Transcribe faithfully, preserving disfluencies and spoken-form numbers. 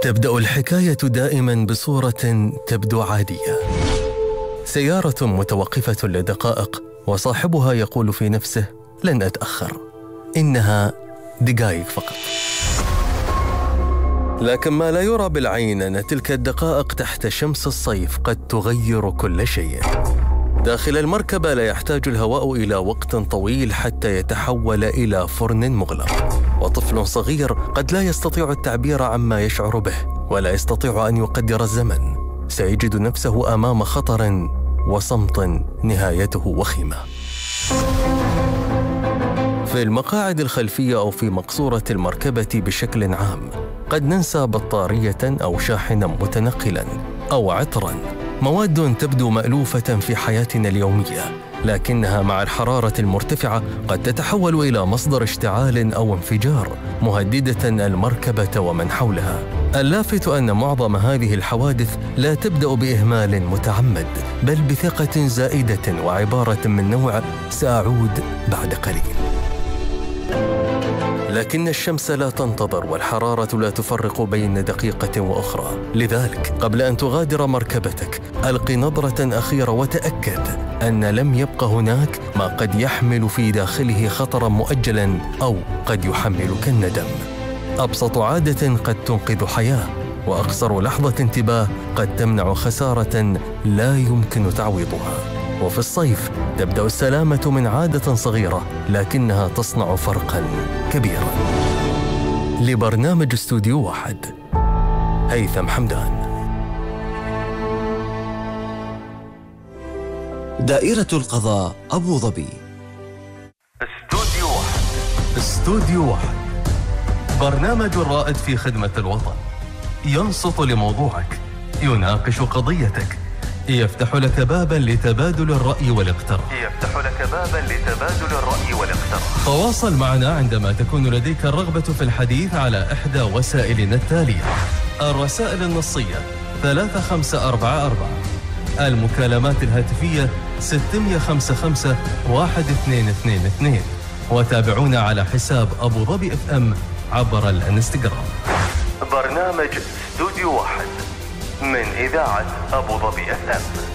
تبدأ الحكاية دائما بصورة تبدو عادية. سيارة متوقفة لدقائق وصاحبها يقول في نفسه: لن أتأخر، إنها دقائق فقط. لكن ما لا يرى بالعين أن تلك الدقائق تحت شمس الصيف قد تغير كل شيء. داخل المركبة لا يحتاج الهواء إلى وقت طويل حتى يتحول إلى فرن مغلق، وطفل صغير قد لا يستطيع التعبير عما يشعر به ولا يستطيع أن يقدر الزمن سيجد نفسه أمام خطر وصمت نهايته وخيمة. في المقاعد الخلفية أو في مقصورة المركبة بشكل عام قد ننسى بطارية أو شاحناً متنقلاً أو عطراً، مواد تبدو مألوفة في حياتنا اليومية، لكنها مع الحرارة المرتفعة قد تتحول إلى مصدر اشتعال أو انفجار، مهددة المركبة ومن حولها. اللافت أن معظم هذه الحوادث لا تبدأ بإهمال متعمد، بل بثقة زائدة وعبارة من نوع سأعود بعد قليل. لكن الشمس لا تنتظر والحرارة لا تفرق بين دقيقة وأخرى، لذلك قبل أن تغادر مركبتك ألق نظرة أخيرة وتأكد أن لم يبق هناك ما قد يحمل في داخله خطرا مؤجلا أو قد يحملك الندم. أبسط عادة قد تنقذ حياة، وأقصر لحظة انتباه قد تمنع خسارة لا يمكن تعويضها. وفي الصيف تبدأ السلامة من عادة صغيرة لكنها تصنع فرقاً كبيراً. لبرنامج استوديو واحد، هيثم حمدان. دائرة القضاء أبو ظبي. استوديو واحد. استوديو واحد برنامج رائد في خدمة الوطن، ينصت لموضوعك، يناقش قضيتك، يفتح لك بابا لتبادل الرأي والاقتراح يفتح لك بابا لتبادل الرأي والاقتراح تواصل معنا عندما تكون لديك الرغبة في الحديث على إحدى وسائلنا التالية: الرسائل النصية ثلاثة خمسة أربعة أربعة، المكالمات الهاتفية ستة خمسة خمسة واحد اثنين اثنين اثنين، وتابعونا على حساب أبو ظبي اف ام عبر الانستغرام. برنامج استوديو واحد من إذاعة أبو ظبي اف ام.